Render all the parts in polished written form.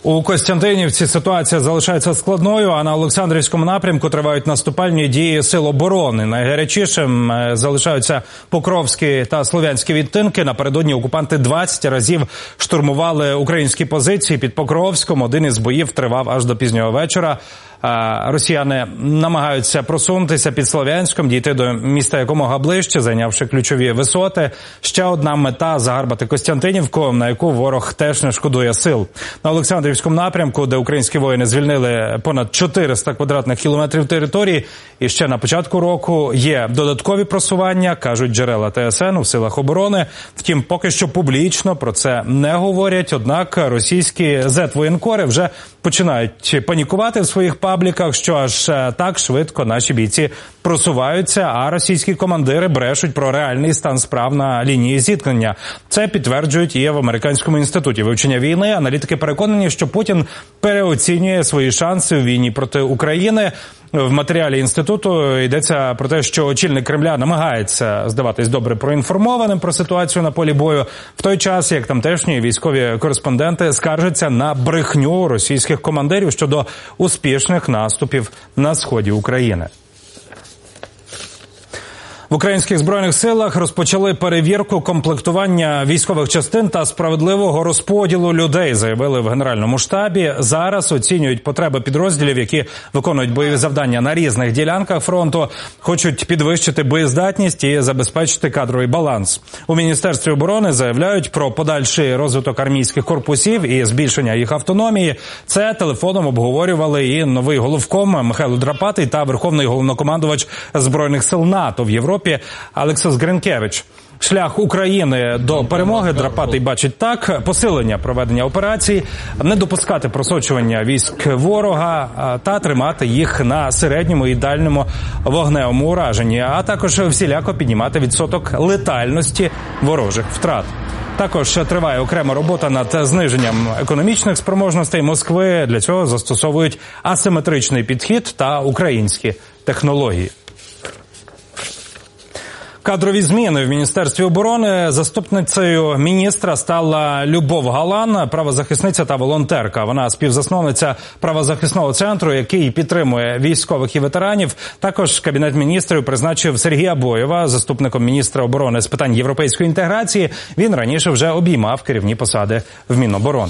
У Костянтинівці ситуація залишається складною, а на Олександрівському напрямку тривають наступальні дії Сил оборони. Найгарячішим залишаються Покровські та Слов'янські відтинки. Напередодні окупанти 20 разів штурмували українські позиції під Покровськом. Один із боїв тривав аж до пізнього вечора. Росіяни намагаються просунутися під Слов'янськом, дійти до міста якомога ближче, зайнявши ключові висоти. Ще одна мета – загарбати Костянтинівку, на яку ворог теж не шкодує сил. На Олександрівському напрямку, де українські воїни звільнили понад 400 квадратних кілометрів території, і ще на початку року є додаткові просування, кажуть джерела ТСН у силах оборони. Втім, поки що публічно про це не говорять, однак російські зет-воєнкори вже починають панікувати в своїх пабліках, що аж так швидко наші бійці просуваються, а російські командири брешуть про реальний стан справ на лінії зіткнення. Це підтверджують і в Американському інституті вивчення війни. Аналітики переконані, що Путін переоцінює свої шанси у війні проти України. В матеріалі інституту йдеться про те, що очільник Кремля намагається здаватись добре проінформованим про ситуацію на полі бою, в той час, як тамтешні військові кореспонденти скаржаться на брехню російських командирів щодо успішних наступів на сході України. В українських Збройних силах розпочали перевірку комплектування військових частин та справедливого розподілу людей, заявили в Генеральному штабі. Зараз оцінюють потреби підрозділів, які виконують бойові завдання на різних ділянках фронту, хочуть підвищити боєздатність і забезпечити кадровий баланс. У Міністерстві оборони заявляють про подальший розвиток армійських корпусів і збільшення їх автономії. Це телефоном обговорювали і новий головком Михайло Драпатий та верховний головнокомандувач Збройних сил НАТО в Європі Олексій Гринкевич. Шлях України до перемоги Драпатий бачить так: посилення проведення операцій, не допускати просочування військ ворога та тримати їх на середньому і дальньому вогневому ураженні, а також всіляко піднімати відсоток летальності ворожих втрат. Також триває окрема робота над зниженням економічних спроможностей Москви. Для цього застосовують асиметричний підхід та українські технології. Кадрові зміни в Міністерстві оборони. Заступницею міністра стала Любов Галан, правозахисниця та волонтерка. Вона співзасновниця правозахисного центру, який підтримує військових і ветеранів. Також Кабінет міністрів призначив Сергія Боєва заступником міністра оборони з питань європейської інтеграції. Він раніше вже обіймав керівні посади в Міноборони.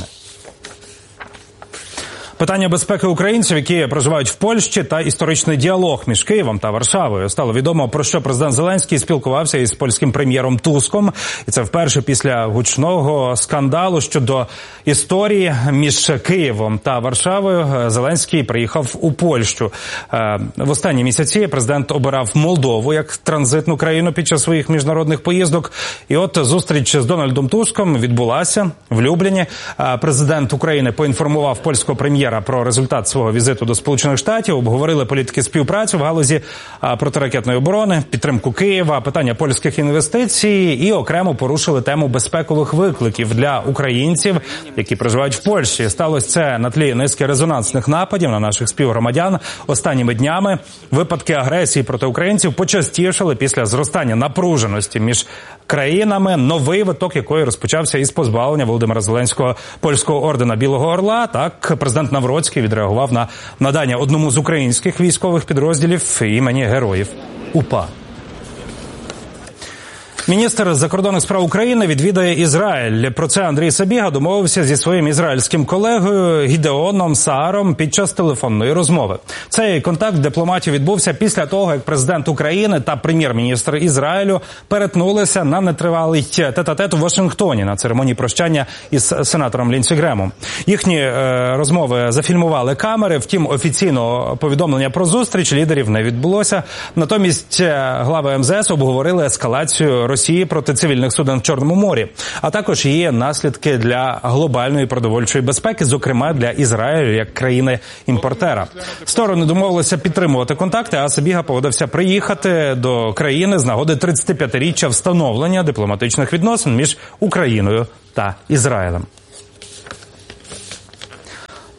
Питання безпеки українців, які проживають в Польщі, та історичний діалог між Києвом та Варшавою. Стало відомо, про що президент Зеленський спілкувався із польським прем'єром Туском. І це вперше після гучного скандалу щодо історії між Києвом та Варшавою. Зеленський приїхав у Польщу. В останні місяці президент обирав Молдову як транзитну країну під час своїх міжнародних поїздок. І от зустріч з Дональдом Туском відбулася в Любліні. Президент України поінформував польського прем'єра про результат свого візиту до Сполучених Штатів, обговорили політики співпраці в галузі протиракетної оборони, підтримку Києва, питання польських інвестицій і окремо порушили тему безпекових викликів для українців, які проживають в Польщі. Сталося це на тлі низки резонансних нападів на наших співгромадян. Останніми днями випадки агресії проти українців почастішали після зростання напруженості між країнами, новий виток якої розпочався із позбавлення Володимира Зеленського польського ордена Білого Орла. Так, президент Навроцький відреагував на надання одному з українських військових підрозділів імені Героїв УПА. Міністр закордонних справ України відвідає Ізраїль. Про це Андрій Сабіга домовився зі своїм ізраїльським колегою Гідеоном Сааром під час телефонної розмови. Цей контакт дипломатів відбувся після того, як президент України та прем'єр-міністр Ізраїлю перетнулися на нетривалий тет-а-тет у Вашингтоні на церемонії прощання із сенатором Лінсі Гремом. Їхні розмови зафільмували камери, втім офіційного повідомлення про зустріч лідерів не відбулося. Натомість глави МЗС обговорили ескалацію Росії проти цивільних суден в Чорному морі, а також її наслідки для глобальної продовольчої безпеки, зокрема для Ізраїлю як країни-імпортера. Сторони домовилися підтримувати контакти, а Сабіга погодився приїхати до країни з нагоди 35-річчя встановлення дипломатичних відносин між Україною та Ізраїлем.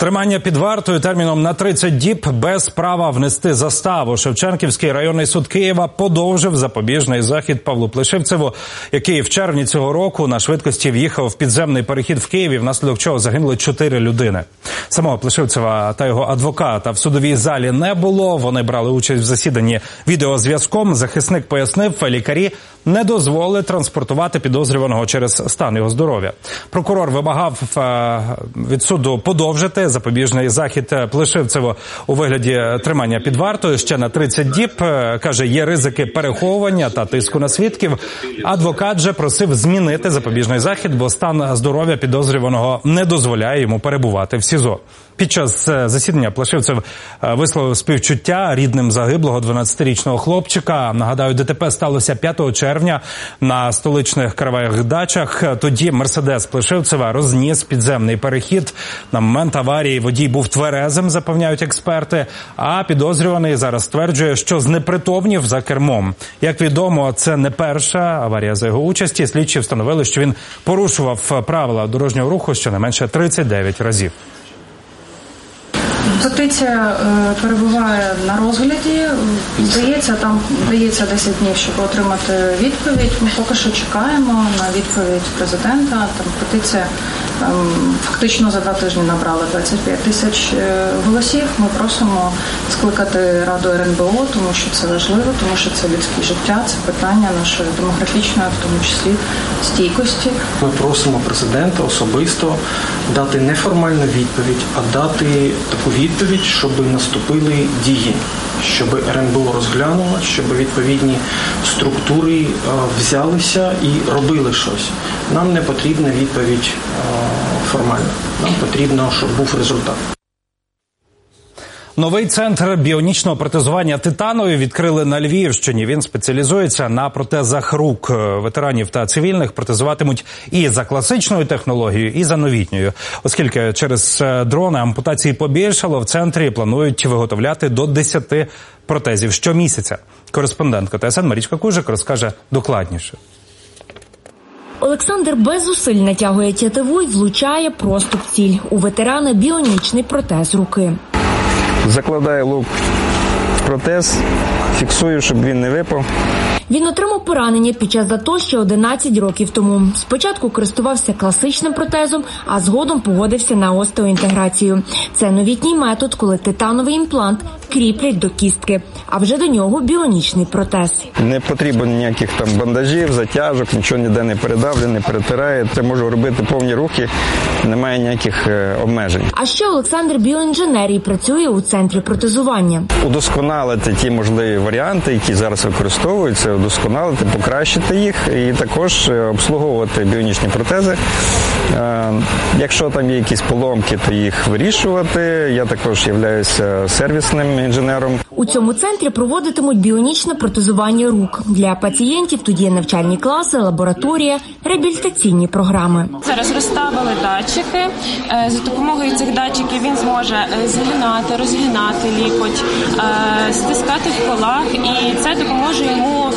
Тримання під вартою терміном на 30 діб без права внести заставу. Шевченківський районний суд Києва подовжив запобіжний захід Павлу Плешивцеву, який в червні цього року на швидкості в'їхав в підземний перехід в Києві, внаслідок чого загинули 4 людини. Самого Плешивцева та його адвоката в судовій залі не було. Вони брали участь в засіданні відеозв'язком. Захисник пояснив, лікарі не дозволили транспортувати підозрюваного через стан його здоров'я. Прокурор вимагав від суду подовжити запобіжний захід Плешивцеву у вигляді тримання під вартою ще на 30 діб. Каже, є ризики переховування та тиску на свідків. Адвокат же просив змінити запобіжний захід, бо стан здоров'я підозрюваного не дозволяє йому перебувати в СІЗО. Під час засідання Плешивцев висловив співчуття рідним загиблого 12-річного хлопчика. Нагадаю, ДТП сталося 5 червня на столичних Караваях дачах. Тоді Мерседес Плешивцева розніс підземний перехід. На момент аварії водій був тверезим, запевняють експерти, а підозрюваний зараз стверджує, що знепритомнів за кермом. Як відомо, це не перша аварія за його участі. Слідчі встановили, що він порушував правила дорожнього руху щонайменше 39 разів. Петиція перебуває на розгляді. Там дається 10 днів, щоб отримати відповідь. Ми поки що чекаємо на відповідь президента. Там петиція фактично за 2 тижні набрала 25 тисяч голосів. Ми просимо скликати Раду РНБО, тому що це важливо, тому що це людське життя, це питання нашої демографічної, в тому числі стійкості. Ми просимо президента особисто дати не формальну відповідь, а дати таку відповідь, щоб наступили дії, щоб РНБО розглянуло, щоб відповідні структури взялися і робили щось. Нам не потрібна відповідь формальна. Нам потрібно, щоб був результат. Новий центр біонічного протезування титанові відкрили на Львівщині. Він спеціалізується на протезах рук. Ветеранів та цивільних протезуватимуть і за класичною технологією, і за новітньою. Оскільки через дрони ампутації побільшало, в центрі планують виготовляти до 10 протезів щомісяця. Кореспондентка ТСН Марічка Кужик розкаже докладніше. Олександр без зусиль натягує тятиву і влучає просто в ціль. У ветерана біонічний протез руки. Закладаю лук в протез, фіксую, щоб він не випав. Він отримав поранення під час АТО ще 11 років тому. Спочатку користувався класичним протезом, а згодом погодився на остеоінтеграцію. Це новітній метод, коли титановий імплант кріплять до кістки, а вже до нього біонічний протез. Не потрібно ніяких там бандажів, затяжок, нічого ніде не передавлю, не перетирає. Це можу робити повні рухи, немає ніяких обмежень. А ще Олександр біоінженер і працює у центрі протезування. Удосконалити ті можливі варіанти, які зараз використовуються, удосконалити, покращити їх і також обслуговувати біонічні протези. Якщо там є якісь поломки, то їх вирішувати. Я також являюся сервісним інженером. У цьому центрі проводитимуть біонічне протезування рук. Для пацієнтів тут є навчальні класи, лабораторія, реабілітаційні програми. Зараз розставили датчики. За допомогою цих датчиків він зможе згинати, розгинати лікоть, стискати в колах, і це допоможе йому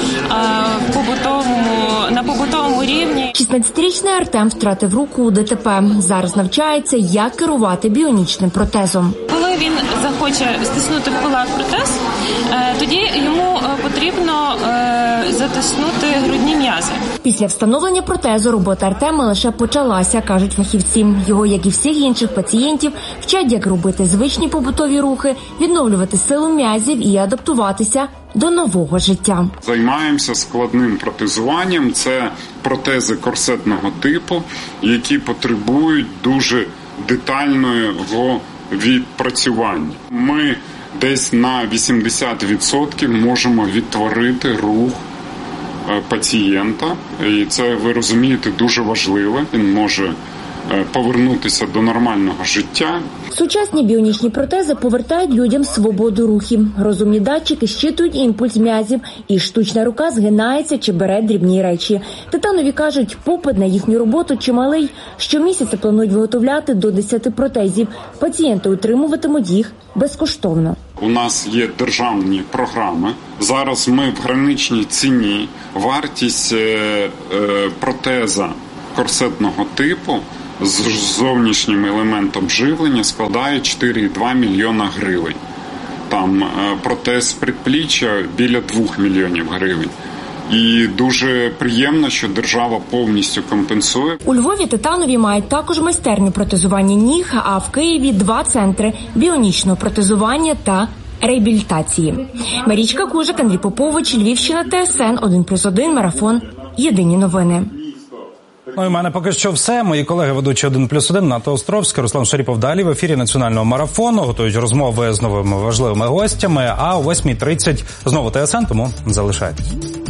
на побутовому рівні. 16-річний Артем втратив руку у ДТП. Зараз навчається, як керувати біонічним протезом. Коли він захоче стиснути в кулак протез, тоді йому потрібно затиснути грудні м'язи. Після встановлення протезу робота Артема лише почалася, кажуть фахівці. Його, як і всіх інших пацієнтів, вчать, як робити звичні побутові рухи, відновлювати силу м'язів і адаптуватися до нового життя. Займаємося складним протезуванням. Це протези корсетного типу, які потребують дуже детального відпрацювання. Ми десь на 80% можемо відтворити рух пацієнта. І це, ви розумієте, дуже важливо. Він може повернутися до нормального життя. Сучасні біонічні протези повертають людям свободу рухів. Розумні датчики щитують імпульс м'язів, і штучна рука згинається чи бере дрібні речі. Титанові кажуть, попит на їхню роботу чималий. Щомісяця планують виготовляти до 10 протезів. Пацієнти отримуватимуть їх безкоштовно. У нас є державні програми. Зараз ми в граничній ціні. Вартість протеза корсетного типу з зовнішнім елементом живлення складає 4,2 мільйона гривень. Там протез предпліччя біля 2 мільйонів гривень. І дуже приємно, що держава повністю компенсує. У Львові Титанові мають також майстерню протезування ніг, а в Києві 2 центри біонічного протезування та реабілітації. Марічка Кужик, Андрій Попович, Львівщина, ТСН 1+1, Марафон. Єдині новини. Ну і в мене поки що все. Мої колеги ведучі 1+1, Ната Островська, Руслан Шаріпов далі в ефірі національного марафону. Готують розмови з новими важливими гостями. А о 8:30 знову ТСН, тому залишайтесь.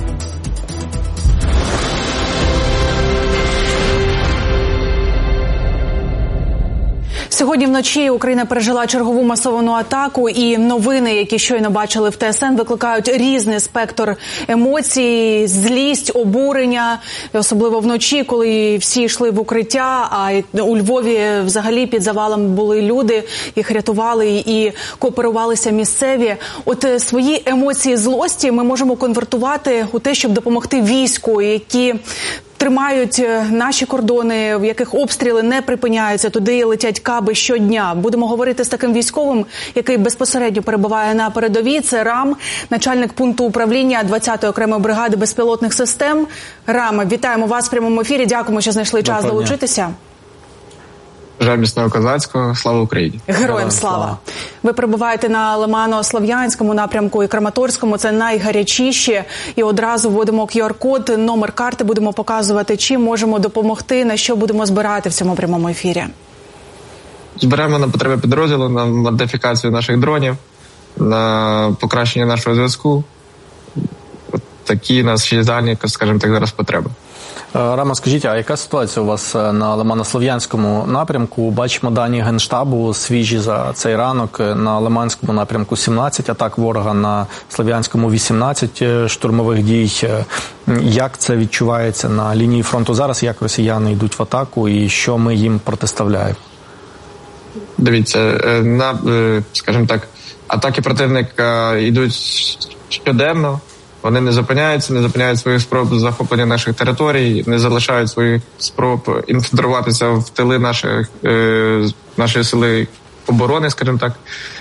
Сьогодні вночі Україна пережила чергову масовану атаку, і новини, які щойно бачили в ТСН, викликають різний спектр емоцій, злість, обурення, і особливо вночі, коли всі йшли в укриття, а у Львові взагалі під завалом були люди, їх рятували і кооперувалися місцеві. От свої емоції злості ми можемо конвертувати у те, щоб допомогти війську, які тримають наші кордони, в яких обстріли не припиняються, туди летять каби щодня. Будемо говорити з таким військовим, який безпосередньо перебуває на передовій. Це Рам, начальник пункту управління 20-ї окремої бригади безпілотних систем. Рам, вітаємо вас в прямому ефірі. Дякуємо, що знайшли час долучитися. Жаль міцного козацького, слава Україні! Героям слава! Ви перебуваєте на Лимано-Слов'янському напрямку і Краматорському, це найгарячіші. І одразу вводимо QR-код, номер карти, будемо показувати, чим можемо допомогти, на що будемо збирати в цьому прямому ефірі. Збираємо на потреби підрозділу, на модифікацію наших дронів, на покращення нашого зв'язку. Такі наші загальні, скажімо так, зараз потреби. Рама, скажіть, а яка ситуація у вас на Лимано-Слов'янському напрямку? Бачимо дані Генштабу свіжі за цей ранок. На Лиманському напрямку 17 атак ворога, на Слов'янському 18 штурмових дій. Як це відчувається на лінії фронту зараз? Як росіяни йдуть в атаку і що ми їм протиставляємо? Дивіться, скажімо так, атаки противника йдуть щоденно. Вони не зупиняють своїх спроб захоплення наших територій, не залишають своїх спроб інфільтруватися в тили нашої сили оборони, скажімо так.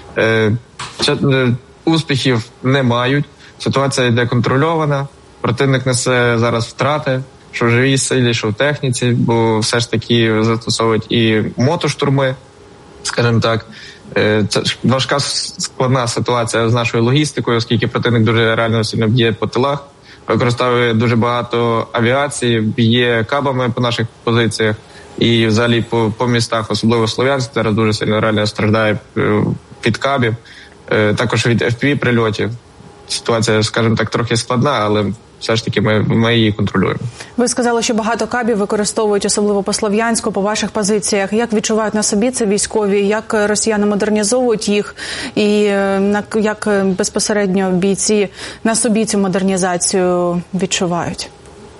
Успіхів не мають, ситуація йде контрольована, противник несе зараз втрати, що в живій силі, що в техніці, бо все ж таки застосовують і мотоштурми, скажімо так. Це важка, складна ситуація з нашою логістикою, оскільки противник дуже реально сильно б'є по тилах, використовує дуже багато авіації, б'є кабами по наших позиціях і взагалі по містах, особливо Слов'янськ, зараз дуже сильно реально страждає від кабів, також від FPV-прильотів. Ситуація, скажімо так, трохи складна, але все ж таки ми її контролюємо. Ви сказали, що багато кабів використовують, особливо по Слов'янську, по ваших позиціях. Як відчувають на собі це військові? Як росіяни модернізовують їх? І як безпосередньо бійці на собі цю модернізацію відчувають?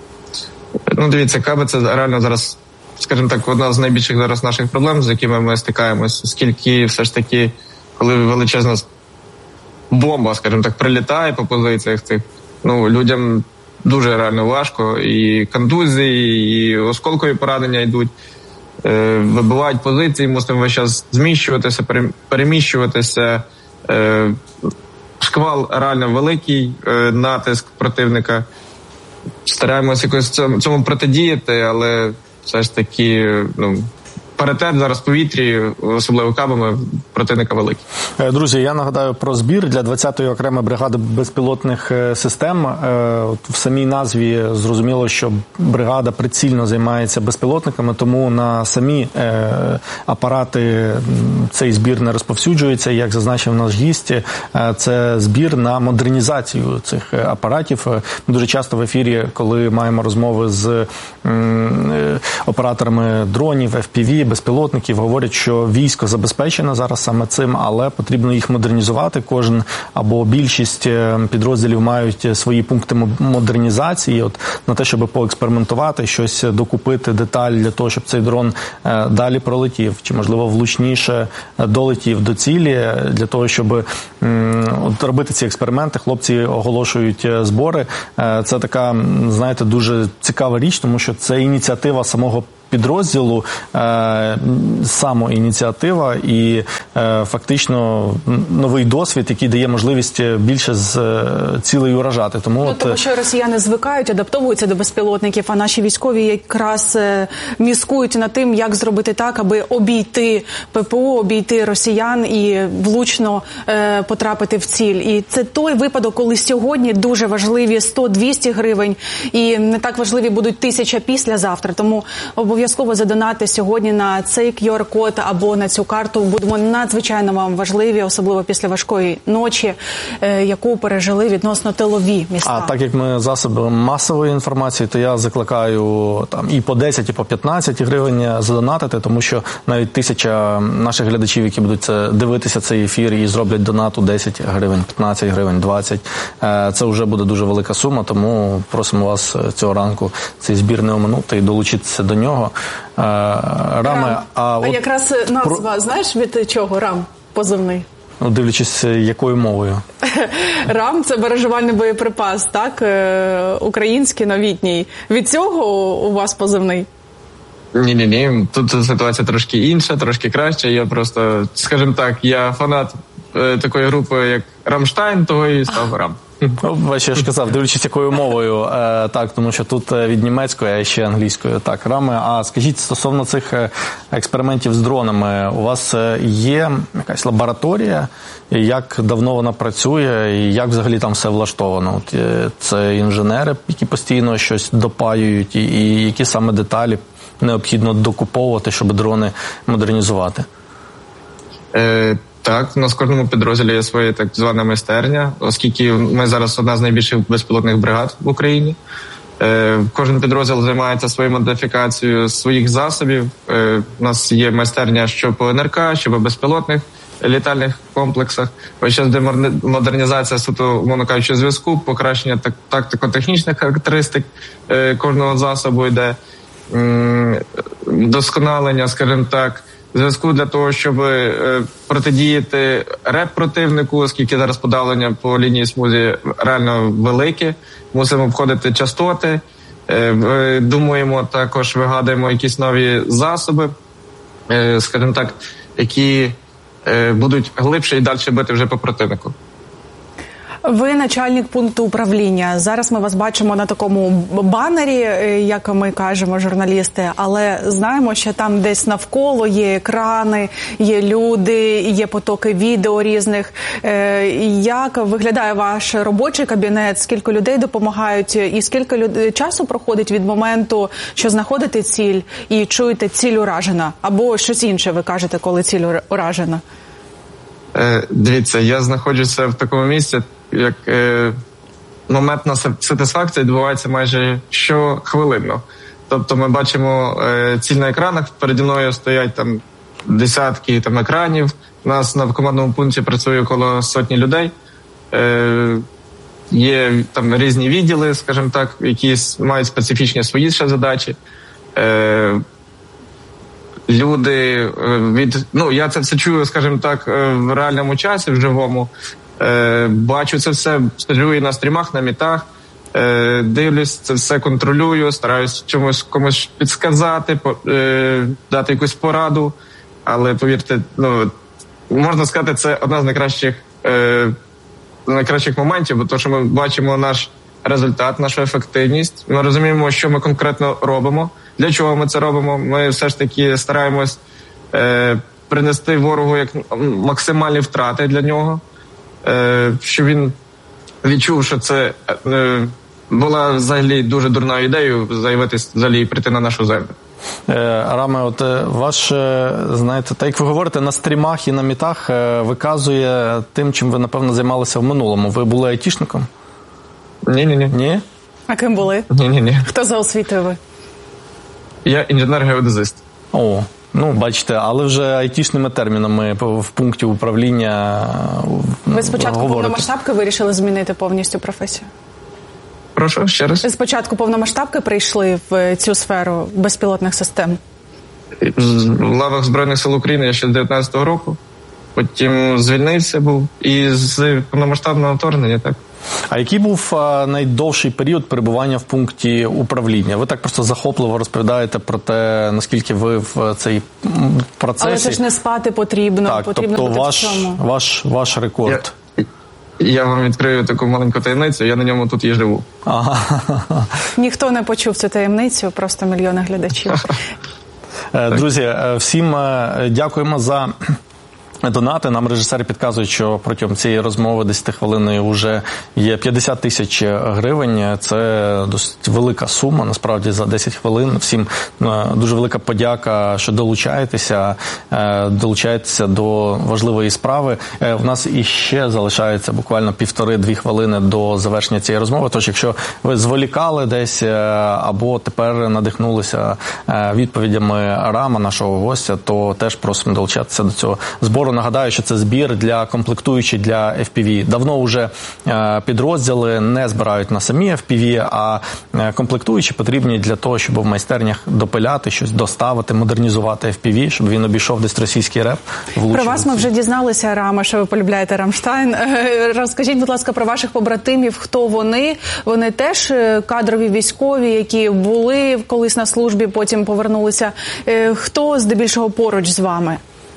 Ну, дивіться, каби – це реально зараз, скажімо так, одна з найбільших зараз наших проблем, з якими ми стикаємося. Оскільки все ж таки, коли величезна бомба, скажімо так, прилітає по позиціях цих, людям дуже реально важко, і контузії, і осколкові поранення йдуть, вибивають позиції, мусимо весь час зміщуватися, переміщуватися. Шквал реально великий, натиск противника. Стараємося якось цьому протидіяти, але все ж таки, паритет зараз в повітрі, особливо кабами, противника великий. Друзі, я нагадаю про збір для 20-ї окремої бригади безпілотних систем. В самій назві зрозуміло, що бригада прицільно займається безпілотниками, тому на самі апарати цей збір не розповсюджується. Як зазначив наш гість, це збір на модернізацію цих апаратів. Дуже часто в ефірі, коли маємо розмови з операторами дронів, FPV, безпілотників, говорять, що військо забезпечено зараз саме цим, але потрібно їх модернізувати. Кожен або більшість підрозділів мають свої пункти модернізації. От на те, щоб поекспериментувати, щось докупити, деталь для того, щоб цей дрон далі пролетів, чи, можливо, влучніше долетів до цілі, для того, щоб робити ці експерименти. Хлопці оголошують збори. Це така, знаєте, дуже цікава річ, тому що це ініціатива самого підрозділу самоініціатива і фактично новий досвід, який дає можливість більше з цілей уражати. Тому що росіяни звикають, адаптовуються до безпілотників, а наші військові якраз міскують над тим, як зробити так, аби обійти ППО, обійти росіян і влучно потрапити в ціль. І це той випадок, коли сьогодні дуже важливі 100-200 гривень і не так важливі будуть 1000 післязавтра. Тому обов'язково задонати сьогодні на цей QR-код або на цю карту. Будемо надзвичайно вам важливі, особливо після важкої ночі, яку пережили відносно тилові міста. А так як ми засоби масової інформації, то я закликаю і по 10, і по 15 гривень задонатити, тому що навіть 1000 наших глядачів, які будуть дивитися цей ефір і зроблять донату 10 гривень, 15 гривень, 20, це вже буде дуже велика сума, тому просимо вас цього ранку цей збір не оминути і долучитися до нього. Рами, а якраз назва, знаєш від чого РАМ позивний? Дивлячись, якою мовою. РАМ – це баражувальний боєприпас, так? Український, новітній. Від цього у вас позивний? Ні. Тут ситуація трошки інша, трошки краща. Я просто, скажімо так, я фанат такої групи, як Рамштайн, того і став РАМ. Я ж казав, дивлячись якою мовою, так, тому що тут від німецької, а ще англійською, так, рами. А скажіть, стосовно цих експериментів з дронами, у вас є якась лабораторія, як давно вона працює і як взагалі там все влаштовано? Це інженери, які постійно щось допаюють, і які саме деталі необхідно докуповувати, щоб дрони модернізувати? Так, у нас в кожному підрозділі є своя так звана майстерня, оскільки ми зараз одна з найбільших безпілотних бригад в Україні. Кожен підрозділ займається своєю модифікацією своїх засобів. У нас є майстерня що по НРК, що по безпілотних літальних комплексах. Ось зараз де модернізація суто, умовно кажучи, зв'язку, покращення тактико-технічних характеристик кожного засобу йде, досконалення, скажімо так, зв'язку для того, щоб протидіяти реп-противнику, оскільки зараз подавлення по лінії смузі реально велике. Мусимо обходити частоти, думаємо, також вигадуємо якісь нові засоби, скажімо так, які будуть глибше і далі бити вже по противнику. Ви начальник пункту управління. Зараз ми вас бачимо на такому банері, як ми кажемо, журналісти, але знаємо, що там десь навколо є екрани, є люди, є потоки відео різних. Як виглядає ваш робочий кабінет? Скільки людей допомагають? І скільки часу проходить від моменту, що знаходите ціль і чуєте ціль уражена? Або щось інше ви кажете, коли ціль уражена? Дивіться, я знаходжуся в такому місці, як моментна сатисфакція відбувається майже щохвилинно. Тобто ми бачимо ціль на екранах, переді мною стоять там десятки екранів, у нас на командному пункті працює около 100 людей, є там різні відділи, скажімо так, які мають специфічні свої ще задачі. Люди я це все чую, скажімо так, в реальному часі, в живому. Бачу це все, стежу і на стрімах, на мітах, дивлюсь, це все контролюю, стараюсь комусь підсказати, дати якусь пораду, але повірте, можна сказати, це одна з найкращих моментів, бо то, що ми бачимо наш результат, нашу ефективність, ми розуміємо, що ми конкретно робимо, для чого ми це робимо, ми все ж таки стараємось принести ворогу як максимальні втрати для нього, щоб він відчув, що це була взагалі дуже дурною ідеєю заявитись взагалі і прийти на нашу землю. Раме, от ваш, знаєте, так як ви говорите, на стрімах і на мітах виказує тим, чим ви, напевно, займалися в минулому. Ви були айтішником? Ні. Ні? А ким були? Ні. Хто за освітою ви? Я інженер-геодезист. О, бачите, але вже айтішними термінами в пункті управління Ви спочатку повномасштабки вирішили змінити повністю професію? Прошу, ще раз. Ви спочатку повномасштабки прийшли в цю сферу безпілотних систем? В лавах Збройних сил України я ще з 19-го року. Потім звільнився був і з повномасштабного вторгнення, так. А який був найдовший період перебування в пункті управління? Ви так просто захопливо розповідаєте про те, наскільки ви в цей процесі... Але це ж не спати потрібно. Так, потрібно тобто бути в цьому. ваш рекорд. Я вам відкрию таку маленьку таємницю, я на ньому тут і живу. Ага. Ніхто не почув цю таємницю, просто мільйони глядачів. Друзі, всім дякуємо за донати. Нам режисери підказують, що протягом цієї розмови 10-хвилинної вже є 50 тисяч гривень. Це досить велика сума, насправді, за 10 хвилин. Всім дуже велика подяка, що долучаєтеся до важливої справи. У нас іще залишається буквально 1,5-2 хвилини до завершення цієї розмови. Тож, якщо ви зволікали десь або тепер надихнулися відповідями Рама, нашого гостя, то теж просимо долучатися до цього збору. Нагадаю, що це збір для комплектуючих для FPV. Давно вже підрозділи не збирають на самі FPV, а комплектуючі потрібні для того, щоб в майстернях допиляти щось, доставити, модернізувати FPV, щоб він обійшов десь російський реп. Про вас ми вже дізналися, Рама, що ви полюбляєте Рамштайн. Розкажіть, будь ласка, про ваших побратимів, хто вони? Вони теж кадрові військові, які були колись на службі, потім повернулися. Хто здебільшого поруч з вами?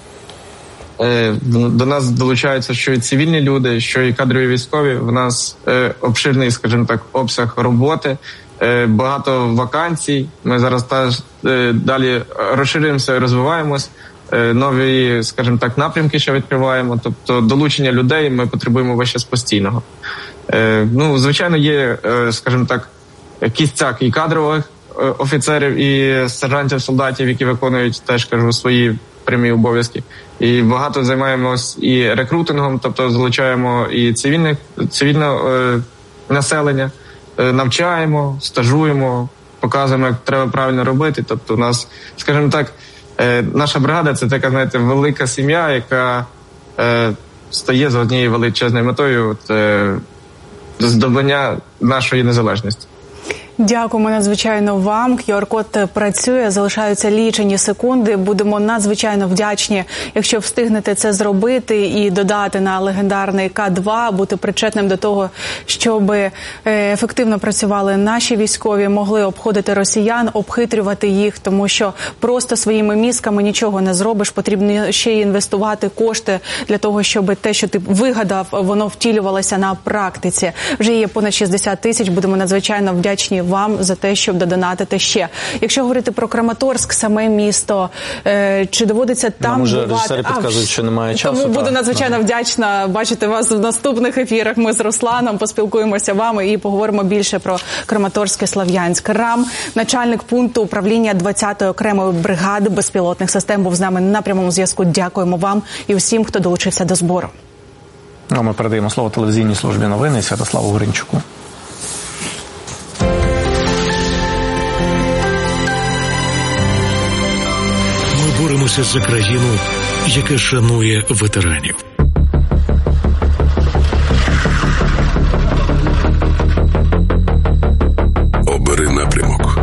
До нас долучаються що і цивільні люди, що і кадрові військові. В нас обширний, скажімо так, обсяг роботи, багато вакансій. Ми зараз теж далі розширюємося і розвиваємось. Нові, скажімо так, напрямки ще відкриваємо. Тобто долучення людей ми потребуємо весь час постійного. Звичайно, є, скажімо так, кістяк і кадрових офіцерів, і сержантів, солдатів, які виконують теж, свої прямі обов'язки. І багато займаємось і рекрутингом, тобто залучаємо і цивільне населення, навчаємо, стажуємо, показуємо, як треба правильно робити. Тобто у нас, скажімо так, наша бригада – це така, знаєте, велика сім'я, яка стає за однією величезною метою здобування нашої незалежності. Дякуємо надзвичайно вам. QR-код працює, залишаються лічені секунди. Будемо надзвичайно вдячні, якщо встигнете це зробити і додати на легендарний К2, бути причетним до того, щоб ефективно працювали наші військові, могли обходити росіян, обхитрювати їх, тому що просто своїми мізками нічого не зробиш. Потрібно ще й інвестувати кошти для того, щоб те, що ти вигадав, воно втілювалося на практиці. Вже є понад 60 тисяч. Будемо надзвичайно вдячні вам за те, щоб додонатити ще. Якщо говорити про Краматорськ, саме місто, чи доводиться там бувати? Нам уже режисери підказують, що немає часу. Тому буду надзвичайно вдячна бачити вас в наступних ефірах. Ми з Русланом поспілкуємося вами і поговоримо більше про Краматорськ і Слов'янськ. Рам, начальник пункту управління 20-ї окремої бригади безпілотних систем, був з нами на прямому зв'язку. Дякуємо вам і усім, хто долучився до збору. Ми передаємо слово телевізійній службі новини Святославу Гринчуку. Боремося за країну, яка шанує ветеранів. Обери напрямок.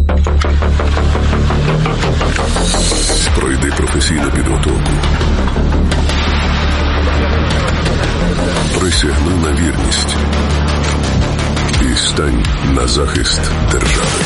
Пройди професійну підготовку. Присягни на вірність. І стань на захист держави.